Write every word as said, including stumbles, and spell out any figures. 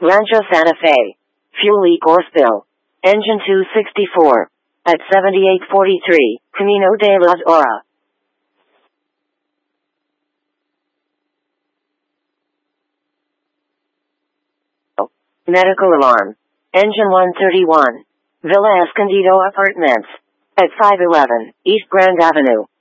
Rancho Santa Fe. Fuel leak or spill. Engine two sixty-four. At seventy-eight forty-three, Camino de la Ora. Medical alarm. Engine one thirty-one. Villa Escondido Apartments. At five eleven, East Grand Avenue.